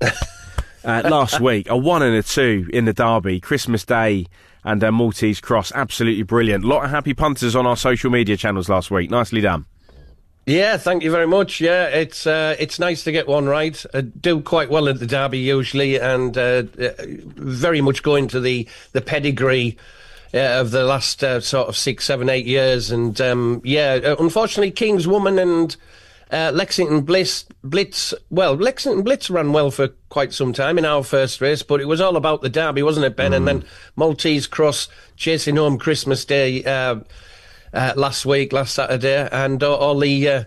last week. A 1 and a 2 in the Derby, Christmas Day and Maltese Cross. Absolutely brilliant. A lot of happy punters on our social media channels last week. Nicely done. Yeah, thank you very much. Yeah, it's nice to get one right. I do quite well at the Derby usually, and very much going to the pedigree of the last sort of 6, 7, 8 years. And unfortunately, King's Woman and Lexington Blitz. Well, Lexington Blitz ran well for quite some time in our first race, but it was all about the Derby, wasn't it, Ben? And then Maltese Cross chasing home Christmas Day last Saturday, and all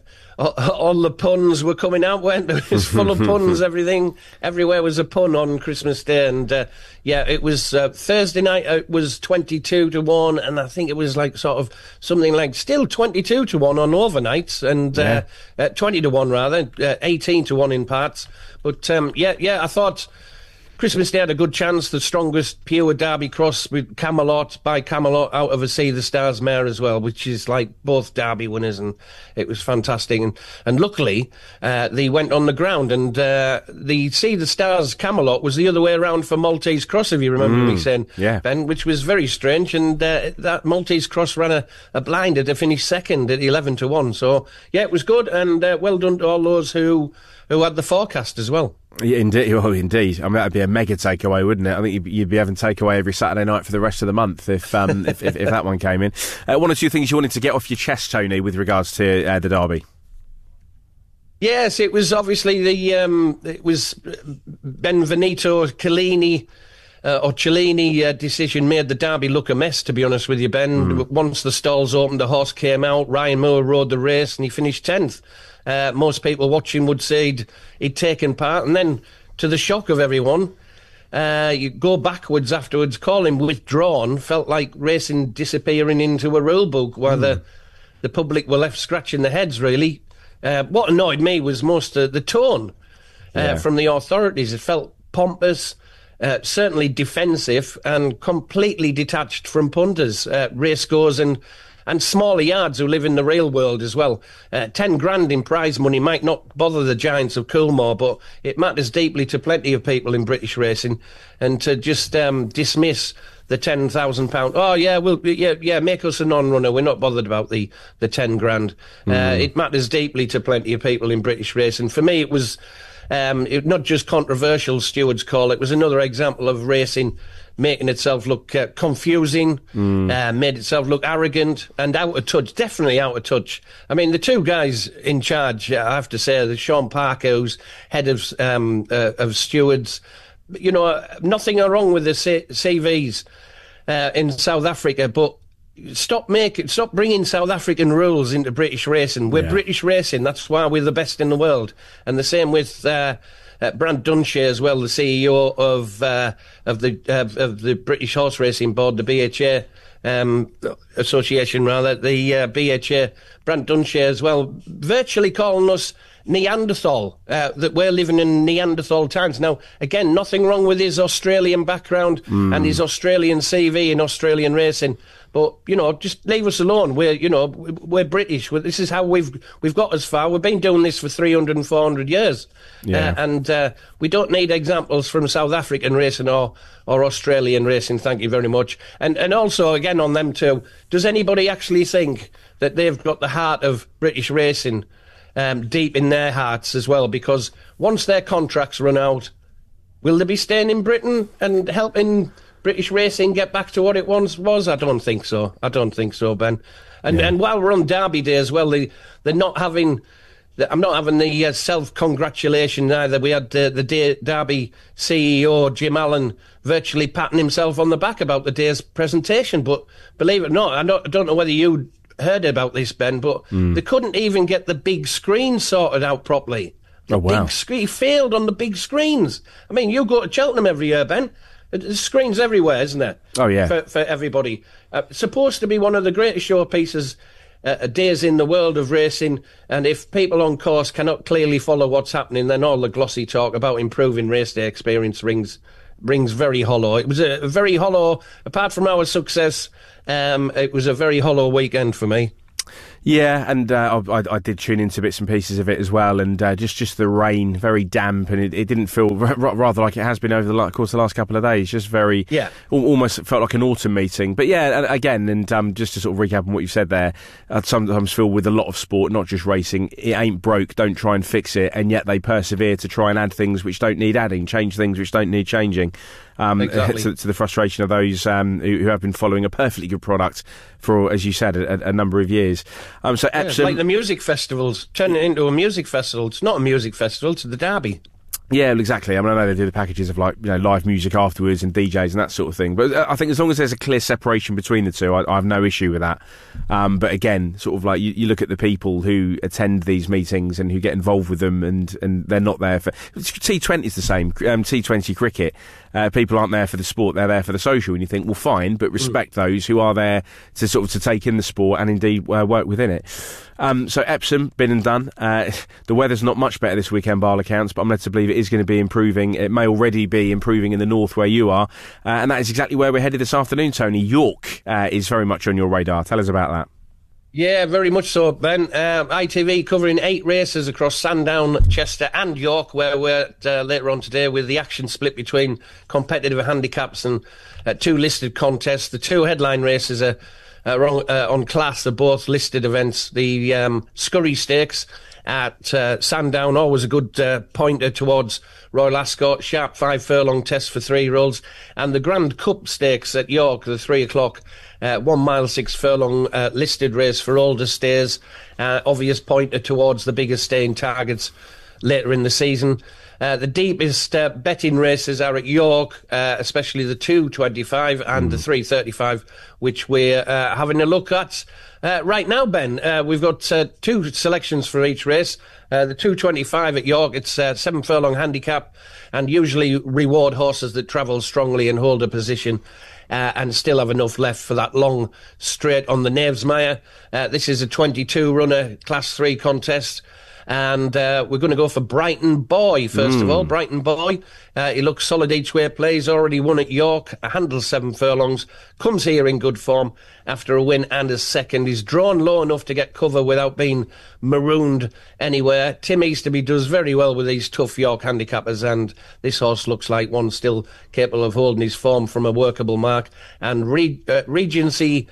the puns were coming out, weren't they? It was full of puns. Everywhere was a pun on Christmas Day, and it was Thursday night. It was 22-1, and I think it was like sort of something like still 22-1 on overnights, and 20-1 rather, 18-1 in parts. But I thought Christmas Day had a good chance, the strongest pure Derby cross with Camelot out of a Sea the Stars mare as well, which is like both Derby winners, and it was fantastic. And luckily, they went on the ground, and the Sea the Stars Camelot was the other way around for Maltese Cross, if you remember me saying, Ben, which was very strange. And that Maltese Cross ran a blinder to finish second at 11-1. So, yeah, it was good, and well done to all those who had the forecast as well. Yeah, indeed. Well, indeed. I mean, that'd be a mega takeaway, wouldn't it? I think you'd be having takeaway every Saturday night for the rest of the month if that one came in. One or two things you wanted to get off your chest, Tony, with regards to the Derby. Yes, it was obviously it was Benvenuto Cellini decision made the Derby look a mess, to be honest with you, Ben. Once the stalls opened, the horse came out. Ryan Moore rode the race and he finished 10th. Most people watching would say he'd taken part, and then to the shock of everyone, you go backwards afterwards, call him withdrawn. Felt like racing disappearing into a rule book, while the public were left scratching their heads, really. What annoyed me was most the tone from the authorities. It felt pompous, certainly defensive, and completely detached from punters, racegoers and smaller yards who live in the real world as well. 10 grand in prize money might not bother the giants of Coolmore, but it matters deeply to plenty of people in British racing. And to just dismiss the £10,000, oh yeah, make us a non-runner. We're not bothered about the 10 grand. It matters deeply to plenty of people in British racing. For me, it was not just controversial, Stewart's call. It was another example of racing making itself look confusing, made itself look arrogant and out of touch, definitely out of touch. I mean, the two guys in charge, I have to say, the Sean Parker, who's head of stewards, you know, nothing wrong with the CVs in South Africa, but stop bringing South African rules into British racing. We're British racing, that's why we're the best in the world. And the same with Brant Dunshea as well, the CEO of the British Horse Racing Board, the BHA Association, rather, the BHA, Brant Dunshea as well, virtually calling us Neanderthal, that we're living in Neanderthal times. Now, again, nothing wrong with his Australian background and his Australian CV in Australian racing. But, you know, just leave us alone. We're British. This is how we've got as far. We've been doing this for 300 and 400 years. And we don't need examples from South African racing or Australian racing, thank you very much. And also, again, on them too, does anybody actually think that they've got the heart of British racing deep in their hearts as well? Because once their contracts run out, will they be staying in Britain and helping British racing get back to what it once was? I don't think so, Ben. And while we're on Derby Day as well, they're not having... I'm not having the self-congratulation either. We had the Derby CEO, Jim Allen, virtually patting himself on the back about the day's presentation. But believe it or not, I don't know whether you heard about this, Ben, but they couldn't even get the big screen sorted out properly. Big screen, failed on the big screens. I mean, you go to Cheltenham every year, Ben. There's screens everywhere, isn't there? Oh, yeah. For everybody. Supposed to be one of the greatest showpieces days in the world of racing, and if people on course cannot clearly follow what's happening, then all the glossy talk about improving race day experience rings very hollow. It was a very hollow, apart from our success, it was a very hollow weekend for me. Yeah, and I did tune into bits and pieces of it as well, and just the rain, very damp, and it didn't feel rather like it has been over the course of the last couple of days. Just very, almost felt like an autumn meeting. But yeah, again, and just to sort of recap on what you've said there, I sometimes feel with a lot of sport, not just racing, it ain't broke, don't try and fix it, and yet they persevere to try and add things which don't need adding, change things which don't need changing. Exactly. To the frustration of those who have been following a perfectly good product for, as you said, a number of years. So Epsom, like the music festivals, turning it into a music festival. It's not a music festival, it's the Derby. Yeah, well, exactly. I mean, I know they do the packages of live music afterwards and DJs and that sort of thing. But I think as long as there's a clear separation between the two, I have no issue with that. But again, sort of like you look at the people who attend these meetings and who get involved with them, and they're not there for T20 is the same. T20 cricket, people aren't there for the sport; they're there for the social. And you think, well, fine, but respect those who are there to sort of to take in the sport and indeed work within it. So Epsom, been and done. The weather's not much better this weekend, by all accounts, but I'm led to believe it is going to be improving. It may already be improving in the north where you are, and that is exactly where we're headed this afternoon, Tony. York is very much on your radar. Tell us about that. Yeah, very much so, Ben. ITV covering 8 races across Sandown, Chester and York, where we're later on today with the action split between competitive handicaps and 2 listed contests. The 2 headline races are on class, are both listed events. The Scurry Stakes at Sandown, always a good pointer towards Royal Ascot, sharp 5 furlong test for 3-year-olds, and the Grand Cup Stakes at York, the 3 o'clock 1 mile 6 furlong listed race for older stayers, obvious pointer towards the bigger staying targets later in the season. The deepest betting races are at York, especially the 2.25 and the 3.35, which we're having a look at right now, Ben. We've got 2 selections for each race. The 2.25 at York, it's 7 furlong handicap, and usually reward horses that travel strongly and hold a position and still have enough left for that long straight on the Knavesmire. This is a 22-runner Class 3 contest. And we're going to go for Brighton Boy, first of all. Brighton Boy, he looks solid each way play. He's already won at York, handles 7 furlongs, comes here in good form after a win and a second. He's drawn low enough to get cover without being marooned anywhere. Tim Easterby does very well with these tough York handicappers, and this horse looks like one still capable of holding his form from a workable mark. And recency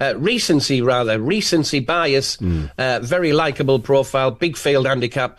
bias, very likeable profile, big field handicap.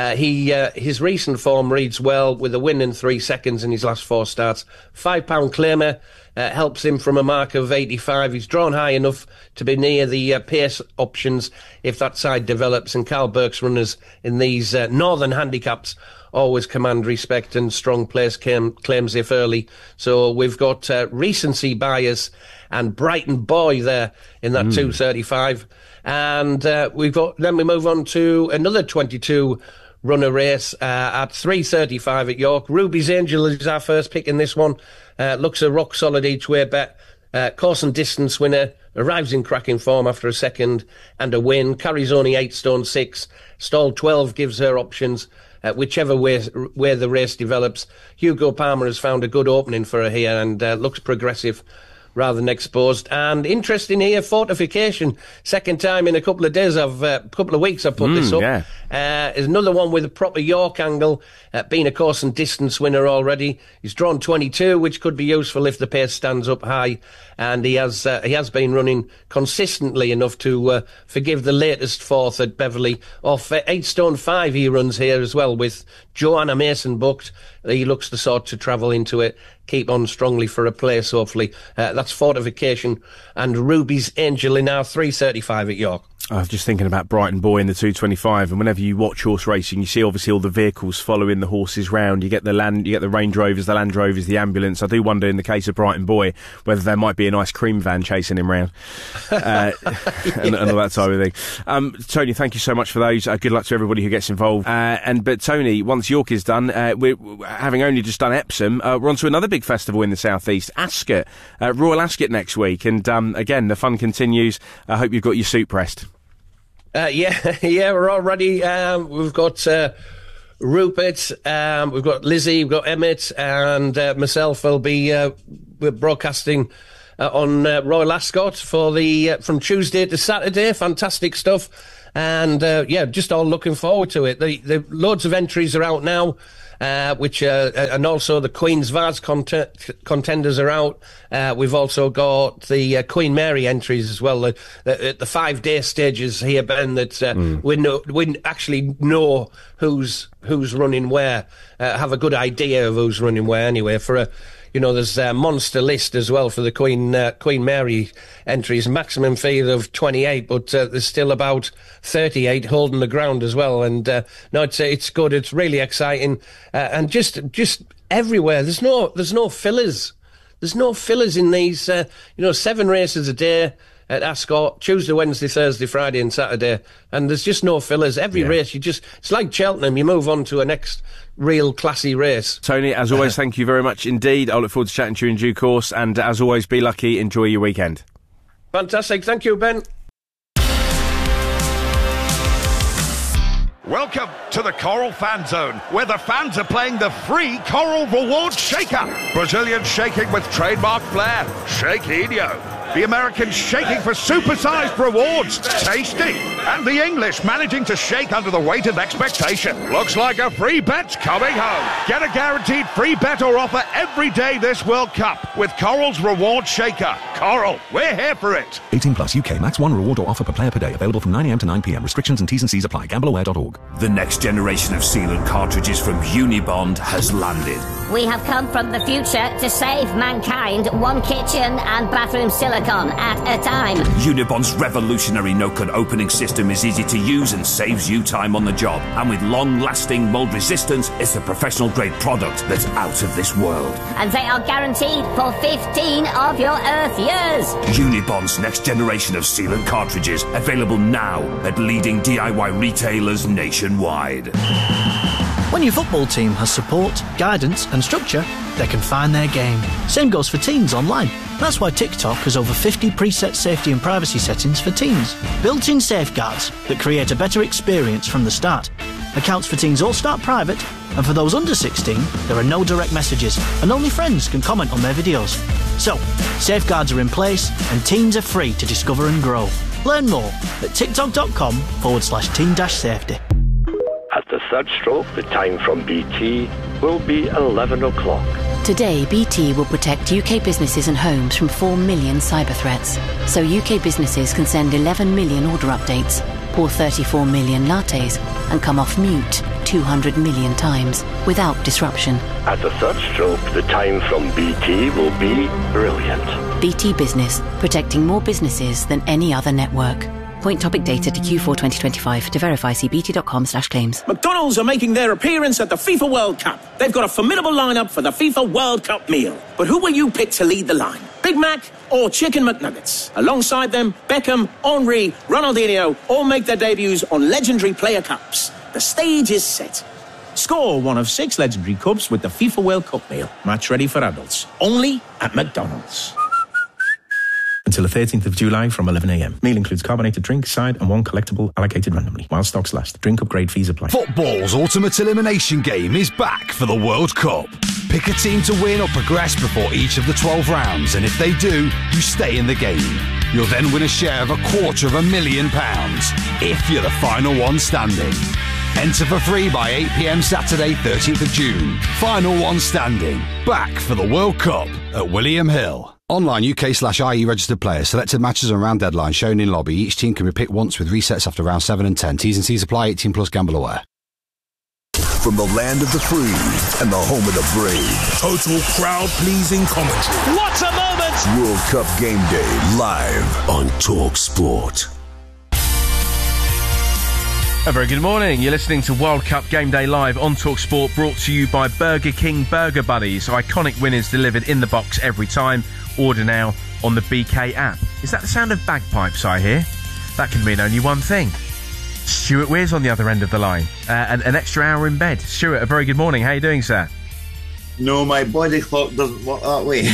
His recent form reads well with a win in 3 seconds in his last 4 starts. £5 claimer helps him from a mark of 85. He's drawn high enough to be near the pace options if that side develops, and Carl Burke's runners in these northern handicaps always command respect, and strong place claims if early. So we've got recency bias and Brighton Boy there in that 2.35, and then we move on to another 22 runner race at 3.35 at York. Ruby's Angel is our first pick in this one. Looks a rock solid each way bet. Course and distance winner, arrives in cracking form after a second and a win, carries only 8 stone 6. Stall 12 gives her options. Whichever way the race develops. Hugo Palmer has found a good opening for her here and looks progressive rather than exposed. And interesting here, Fortification. Second time in a couple of days, couple of weeks I've put this up. Yeah. Is another one with a proper York angle, being a course and distance winner already. He's drawn 22, which could be useful if the pace stands up high. And he has been running consistently enough to forgive the latest 4th at Beverley. Off 8 stone 5 he runs here as well, with Joanna Mason booked. He looks the sort to travel into it, keep on strongly for a place, hopefully. That's Fortification and Ruby's Angel in our 3.35 at York. I was just thinking about Brighton Boy in the 2.25, and whenever you watch horse racing, you see obviously all the vehicles following the horses round. You get the Range Rovers, the Land Rovers, the ambulance. I do wonder, in the case of Brighton Boy, whether there might be a nice cream van chasing him round, and all that type of thing. Tony, thank you so much for those. Good luck to everybody who gets involved. But Tony, once York is done, we're having only just done Epsom. We're on to another big festival in the southeast, Ascot, Royal Ascot next week, and again the fun continues. I hope you've got your suit pressed. Yeah, we're all ready. We've got Rupert, we've got Lizzie, we've got Emmett, and myself will be broadcasting on Royal Ascot for the from Tuesday to Saturday. Fantastic stuff. And, just all looking forward to it. The loads of entries are out now, and also the Queen's Vase contenders are out. We've also got the Queen Mary entries as well. The 5-day stages here, Ben, that we actually know who's running where, have a good idea of who's running where anyway. There's a monster list as well for the Queen Mary entries, maximum fee of 28, but there's still about 38 holding the ground as well. And it's good. It's really exciting, and just everywhere. There's no fillers. There's no fillers in these. 7 races a day at Ascot, Tuesday, Wednesday, Thursday, Friday and Saturday, and there's just no fillers. Every race, it's like Cheltenham, you move on to a next real classy race. Tony, as always, thank you very much indeed. I look forward to chatting to you in due course, and as always, be lucky, enjoy your weekend. Fantastic, thank you, Ben. Welcome to the Coral Fan Zone, where the fans are playing the free Coral Reward Shaker. Brazilian shaking with trademark flair, Shaquinho. The Americans shaking for supersized rewards, tasty. And the English managing to shake under the weight of expectation. Looks like a free bet's coming home. Get a guaranteed free bet or offer every day this World Cup with Coral's Reward Shaker. Coral, we're here for it. 18 plus UK max 1 reward or offer per player per day. Available from 9 a.m. to 9 p.m. Restrictions and T's and C's apply. Gambleaware.org. The next generation of sealant cartridges from Unibond has landed. We have come from the future to save mankind one kitchen and bathroom silicone at a time. Unibond's revolutionary no-cut opening system is easy to use and saves you time on the job. And with long-lasting mold resistance, it's a professional-grade product that's out of this world. And they are guaranteed for 15 of your Earth years. Unibond's next generation of sealant cartridges, available now at leading DIY retailers nationwide. When your football team has support, guidance and structure, they can find their game. Same goes for teens online. That's why TikTok has over 50 preset safety and privacy settings for teens. Built-in safeguards that create a better experience from the start. Accounts for teens all start private, and for those under 16, there are no direct messages, and only friends can comment on their videos. So, safeguards are in place, and teens are free to discover and grow. Learn more at tiktok.com/teen-safety. At the third stroke, the time from BT will be 11 o'clock. Today, BT will protect UK businesses and homes from 4 million cyber threats. So UK businesses can send 11 million order updates, pour 34 million lattes, and come off mute 200 million times without disruption. At the third stroke, the time from BT will be brilliant. BT Business, protecting more businesses than any other network. Point topic data to Q4 2025. To verify, see bt.com/claims. McDonald's are making their appearance at the FIFA World Cup. They've got a formidable lineup for the FIFA World Cup meal. But who will you pick to lead the line? Big Mac or Chicken McNuggets? Alongside them, Beckham, Henry, Ronaldinho all make their debuts on legendary player cups. The stage is set. Score one of 6 legendary cups with the FIFA World Cup meal. Match ready for adults. Only at McDonald's. Until the 13th of July from 11 a.m. Meal includes carbonated drink, side and 1 collectible allocated randomly. While stocks last. Drink upgrade fees apply. Football's ultimate elimination game is back for the World Cup. Pick a team to win or progress before each of the 12 rounds, and if they do, you stay in the game. You'll then win a share of £250,000 if you're the final one standing. Enter for free by 8 p.m. Saturday, 13th of June. Final one standing. Back for the World Cup at William Hill. Online UK/IE registered players. Selected matches and round deadline shown in lobby. Each team can be picked once with resets after round 7 and 10. T's and C's apply. 18 plus. Gamble aware. From the land of the free and the home of the brave. Total crowd-pleasing commentary. What a moment! World Cup Game Day live on Talk Sport. A very good morning. You're listening to World Cup Game Day live on TalkSport, brought to you by Burger King Burger Buddies. Iconic winners delivered in the box every time. Order now on the BK app. Is that the sound of bagpipes I hear? That can mean only one thing. Stuart Weir's on the other end of the line. An extra hour in bed. Stuart, a very good morning. How are you doing, sir? No, my body clock doesn't work that way.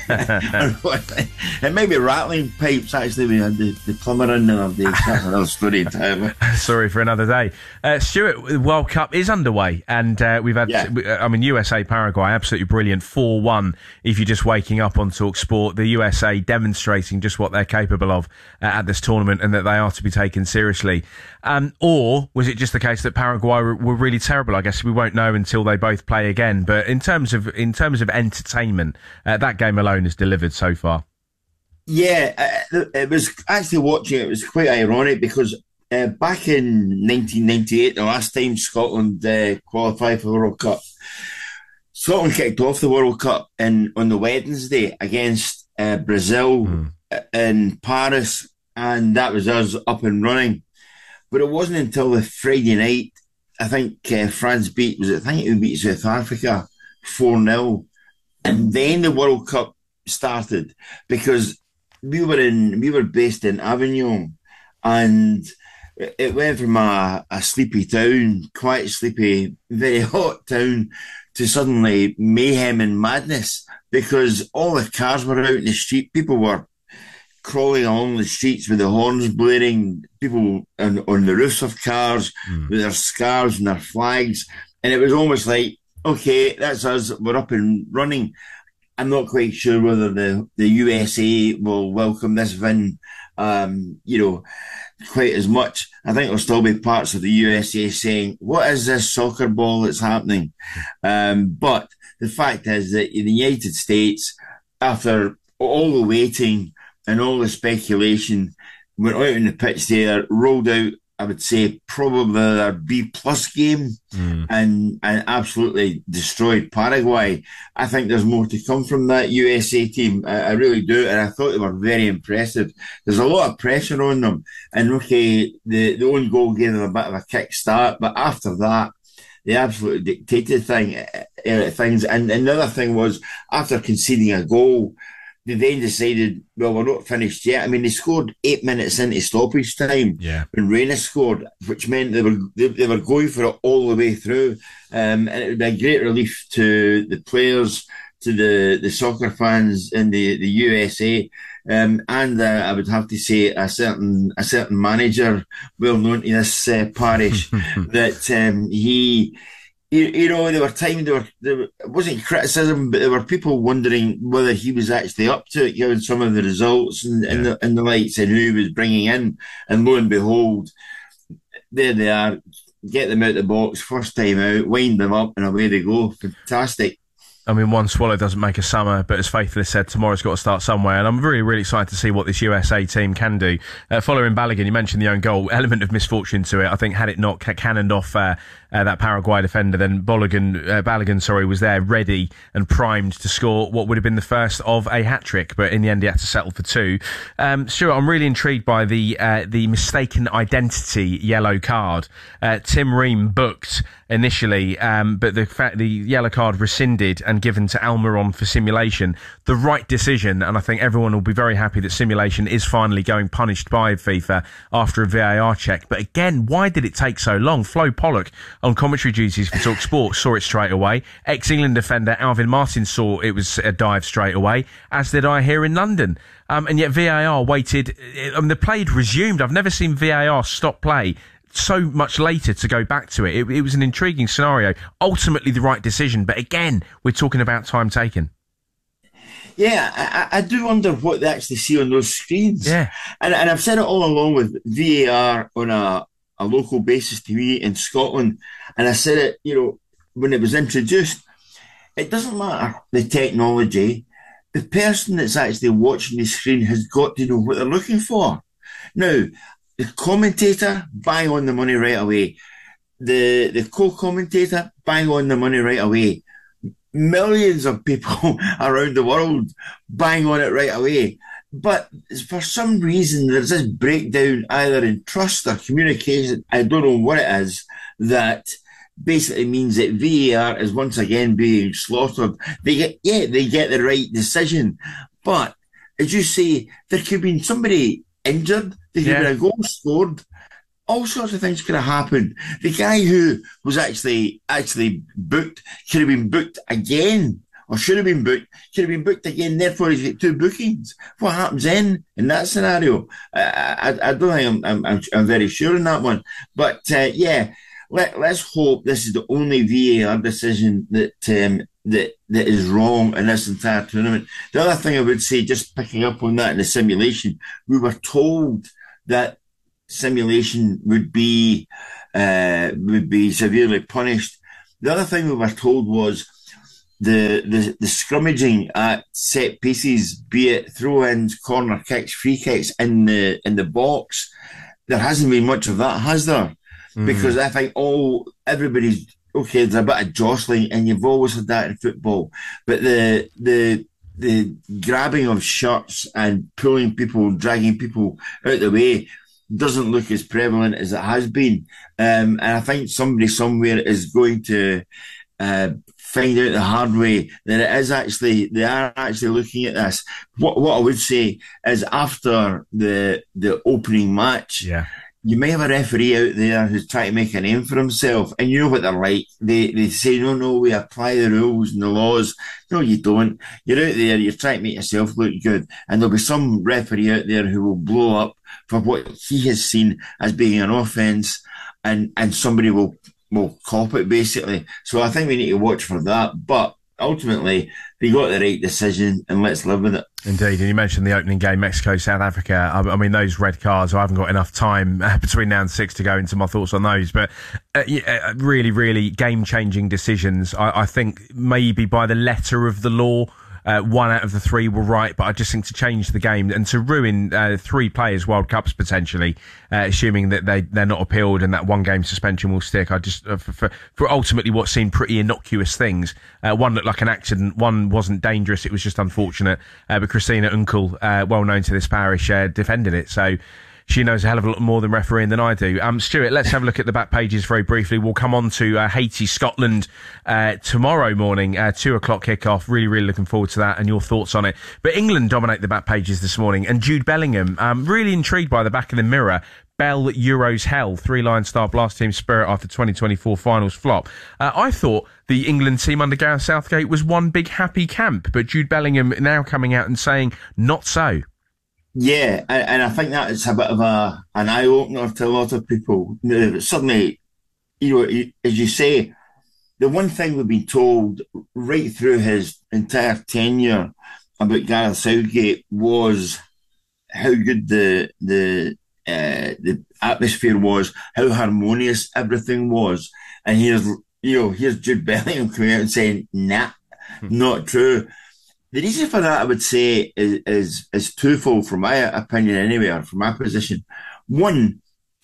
It may be rattling pipes, actually. We had the plumber in the other day. That's another story entirely. Sorry for another day. Stuart, the World Cup is underway, and we've had, USA, Paraguay, absolutely brilliant, 4-1 if you're just waking up on TalkSport. The USA demonstrating just what they're capable of at this tournament and that they are to be taken seriously. Or was it just the case that Paraguay were really terrible? I guess we won't know until they both play again. But in terms of entertainment, that game alone has delivered so far. Yeah, it was actually watching it was quite ironic because back in 1998, the last time Scotland qualified for the World Cup, Scotland kicked off the World Cup on the Wednesday against Brazil in Paris, and that was us up and running. But it wasn't until the Friday night, I think France beat South Africa 4-0, and then the World Cup started because we were based in Avignon, and it went from a sleepy town, quite sleepy, very hot town, to suddenly mayhem and madness because all the cars were out in the street. People were crawling along the streets with the horns blaring, people on the roofs of cars with their scarves and their flags. And it was almost like, okay, that's us, we're up and running. I'm not quite sure whether the USA will welcome this win, quite as much. I think there'll still be parts of the USA saying, what is this soccer ball that's happening? But the fact is that in the United States, after all the waiting and all the speculation, went out on the pitch there, rolled out, I would say, probably their B-plus game and absolutely destroyed Paraguay. I think there's more to come from that USA team. I really do. And I thought they were very impressive. There's a lot of pressure on them. And, okay, the own goal gave them a bit of a kick start. But after that, they absolutely dictated things. And another thing was, after conceding a goal, they then decided, well, we're not finished yet. I mean, they scored 8 minutes into stoppage time when Reina scored, which meant they were going for it all the way through. And it would be a great relief to the players, to the soccer fans in the USA. And I would have to say a certain manager, well known to this parish, that he... there were times there wasn't criticism, but there were people wondering whether he was actually up to it, given some of the results and the likes and who he was bringing in. And lo and behold, there they are. Get them out of the box, first time out, wind them up, and away they go. Fantastic. I mean, one swallow doesn't make a summer, but as Faithless said, tomorrow's got to start somewhere. And I'm really, really excited to see what this USA team can do. Following Balogun, you mentioned the own goal, element of misfortune to it. I think had it not cannoned off that Paraguay defender, then Balogun, was there ready and primed to score what would have been the first of a hat-trick. But in the end, he had to settle for two. Stuart, I'm really intrigued by the mistaken identity yellow card. Tim Ream booked initially, but the yellow card rescinded and given to Almiron for simulation. The right decision, and I think everyone will be very happy that simulation is finally going punished by FIFA after a VAR check. But again, why did it take so long? Flo Pollock on commentary duties for TalkSport saw it straight away. Ex-England defender Alvin Martin saw it was a dive straight away, as did I here in London. And yet VAR waited. The play had resumed. I've never seen VAR stop play so much later to go back to it. It was an intriguing scenario. Ultimately the right decision, but again, we're talking about time taken. Yeah, I do wonder what they actually see on those screens. Yeah. And I've said it all along with VAR on a local basis to me in Scotland. And I said it, when it was introduced, it doesn't matter the technology. The person that's actually watching the screen has got to know what they're looking for. Now, the commentator, bang on the money right away. The co-commentator, bang on the money right away. Millions of people around the world bang on it right away. But for some reason, there's this breakdown either in trust or communication, I don't know what it is, that basically means that VAR is once again being slaughtered. They get the right decision. But as you say, there could have been somebody injured, there could have been a goal scored, all sorts of things could have happened. The guy who was actually booked could have been booked again, or should have been booked again. Therefore, he's got 2 bookings. What happens then in that scenario? I don't think I'm very sure on that one. But let's hope this is the only VAR decision that is wrong in this entire tournament. The other thing I would say, just picking up on that in the simulation, we were told that simulation would be severely punished. The other thing we were told was the scrummaging at set pieces, be it throw-ins, corner kicks, free kicks in the box. There hasn't been much of that, has there? Because I think everybody's okay. There's a bit of jostling, and you've always had that in football. But the grabbing of shirts and pulling people, dragging people out the way doesn't look as prevalent as it has been. And I think somebody somewhere is going to find out the hard way that they are actually looking at this. What I would say is, after the opening match, you may have a referee out there who's trying to make a name for himself, and you know what they're like. They say, no, we apply the rules and the laws. No, you don't. You're out there, you're trying to make yourself look good, and there'll be some referee out there who will blow up for what he has seen as being an offence, and somebody will cop it, basically. So I think we need to watch for that. But ultimately, they got the right decision, and let's live with it. Indeed, and you mentioned the opening game, Mexico, South Africa. I mean, those red cards, I haven't got enough time between now and 6 to go into my thoughts on those, but really, really game-changing decisions. I think maybe by the letter of the law, 1 out of the 3 were right, but I just think to change the game and to ruin 3 players' World Cups potentially, assuming that they're not appealed and that 1 game suspension will stick. I just for ultimately what seemed pretty innocuous things. 1 looked like an accident, 1 wasn't dangerous. It was just unfortunate. But Christina Unkel, well known to this parish, defended it. So she knows a hell of a lot more than refereeing than I do. Stuart, let's have a look at the back pages very briefly. We'll come on to Haiti, Scotland tomorrow morning, 2 o'clock kickoff. Really, really looking forward to that and your thoughts on it. But England dominate the back pages this morning, and Jude Bellingham, really intrigued by the back of the Mirror. Bell Euros hell, 3-line star blast team spirit after 2024 finals flop. I thought the England team under Gareth Southgate was one big happy camp, but Jude Bellingham now coming out and saying not so. Yeah, and I think that is a bit of an eye-opener to a lot of people. Suddenly, as you say, the one thing we've been told right through his entire tenure about Gareth Southgate was how good the atmosphere was, how harmonious everything was. And here's Jude Bellingham coming out and saying, nah, not true. The reason for that, I would say, is twofold from my opinion anyway, or from my position. One,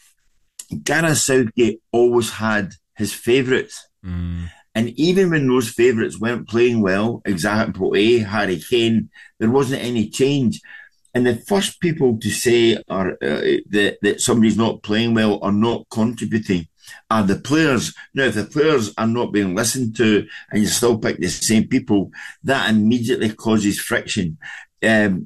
Gareth Southgate always had his favourites. And even when those favourites weren't playing well, example A, Harry Kane, there wasn't any change. And the first people to say that somebody's not playing well or not contributing are the players. Now, if the players are not being listened to and you still pick the same people, that immediately causes friction. There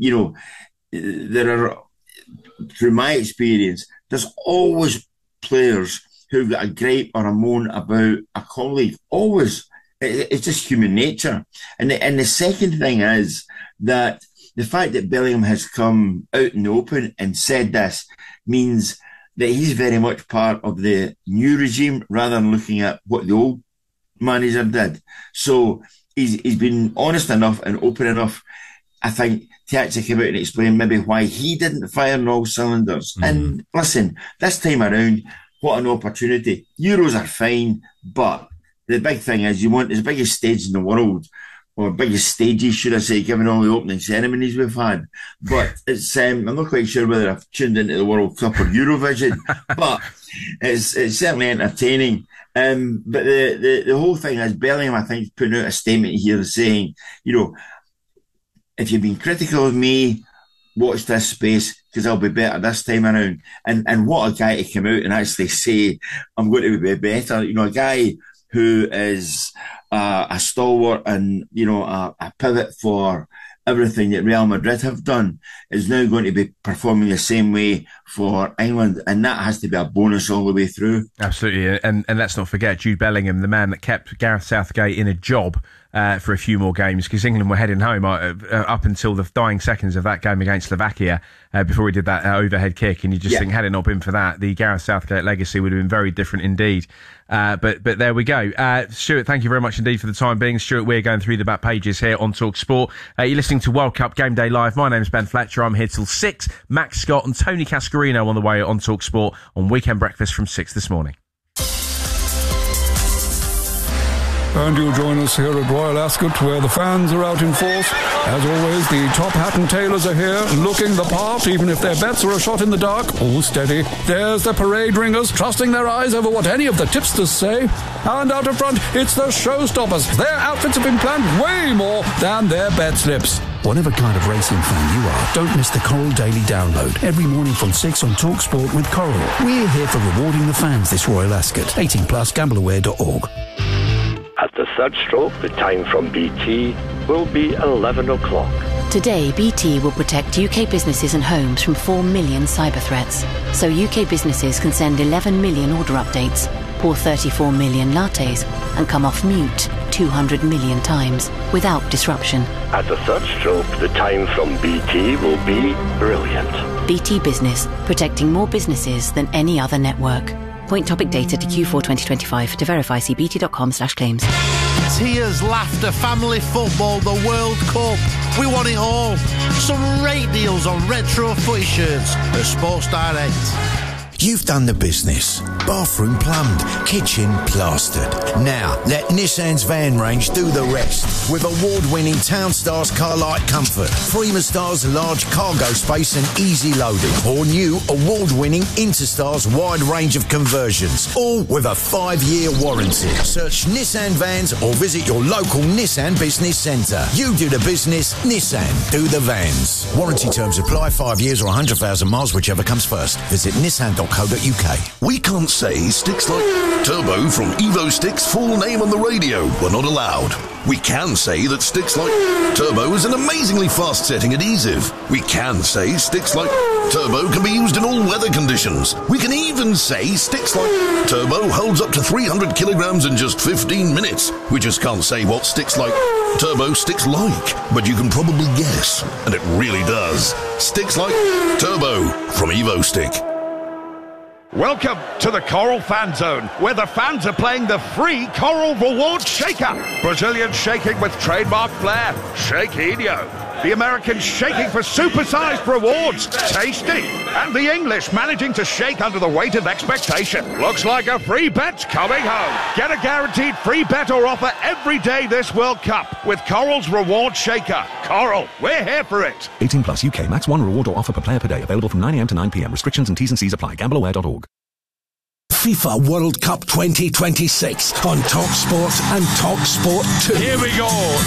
are, through my experience, there's always players who've got a gripe or a moan about a colleague. Always. It's just human nature. And the second thing is that the fact that Bellingham has come out in the open and said this means that he's very much part of the new regime rather than looking at what the old manager did. So he's been honest enough and open enough, I think, to actually come out and explain maybe why he didn't fire on all cylinders. And listen, this time around, what an opportunity. Euros are fine, but the big thing is you want the biggest stage in the world, or biggest stages, should I say, given all the opening ceremonies we've had. But it's I'm not quite sure whether I've tuned into the World Cup or Eurovision, but it's certainly entertaining. But the whole thing is Bellingham, I think, is putting out a statement here saying, if you've been critical of me, watch this space because I'll be better this time around. And what a guy to come out and actually say, I'm going to be better. A guy who is a stalwart and, a pivot for everything that Real Madrid have done is now going to be performing the same way for England, and that has to be a bonus all the way through. Absolutely, and let's not forget Jude Bellingham, the man that kept Gareth Southgate in a job for a few more games, because England were heading home up until the dying seconds of that game against Slovakia before he did that overhead kick, and you just think, had it not been for that, the Gareth Southgate legacy would have been very different indeed. But there we go. Stuart, thank you very much indeed for the time being. Stuart, we're going through the back pages here on Talk Sport. You're listening to World Cup Game Day Live. My name's Ben Fletcher. I'm here till 6. Max Scott and Tony Cascarino on the way on Talk Sport on Weekend Breakfast from 6 this morning. And you'll join us here at Royal Ascot, where the fans are out in force. As always, the top hat and tailors are here, looking the part, even if their bets are a shot in the dark. All steady. There's the parade ringers, trusting their eyes over what any of the tipsters say. And out in front, it's the showstoppers. Their outfits have been planned way more than their bet slips. Whatever kind of racing fan you are, don't miss the Coral Daily Download every morning from 6 on Talk Sport with Coral. We're here for rewarding the fans this Royal Ascot. 18+, gambleaware.org. At the third stroke, the time from BT will be 11 o'clock. Today, BT will protect UK businesses and homes from 4 million cyber threats. So UK businesses can send 11 million order updates, pour 34 million lattes, and come off mute 200 million times without disruption. At the third stroke, the time from BT will be brilliant. BT Business, protecting more businesses than any other network. Point topic data to Q4 2025. To verify, see bt.com/claims. Tears, laughter, family football, the World Cup. We want it all. Some great deals on retro footy shirts at Sports Direct. You've done the business. Bathroom plumbed, kitchen plastered. Now, let Nissan's van range do the rest. With award-winning Townstars Car-Light comfort, Freemastar's large cargo space and easy loading, or new award-winning Interstar's wide range of conversions, all with a 5-year warranty. Search Nissan Vans or visit your local Nissan Business Centre. You do the business, Nissan do the vans. Warranty terms apply, 5 years or 100,000 miles, whichever comes first. Visit nissan.co.uk. We can't say sticks like Turbo from Evo Sticks' full name on the radio. We're not allowed. We can say that sticks like Turbo is an amazingly fast-setting adhesive. We can say sticks like Turbo can be used in all weather conditions. We can even say sticks like Turbo holds up to 300 kilograms in just 15 minutes. We just can't say what sticks like Turbo sticks like, but you can probably guess, and it really does. Sticks like Turbo from Evo Stick. Welcome to the Coral Fan Zone, where the fans are playing the free Coral Rewards Shaker. Brazilian shaking with trademark flair, Shakeinho. The Americans shaking for supersized rewards, Tasty. And the English managing to shake under the weight of expectation. Looks like a free bet's coming home. Get a guaranteed free bet or offer every day this World Cup with Coral's Reward Shaker. Coral, we're here for it. 18+ UK. Max 1 reward or offer per player per day. Available from 9 a.m. to 9 p.m. Restrictions and T's and C's apply. Gambleaware.org. FIFA World Cup 2026 on Talk Sport and Talk Sport 2. Here we go.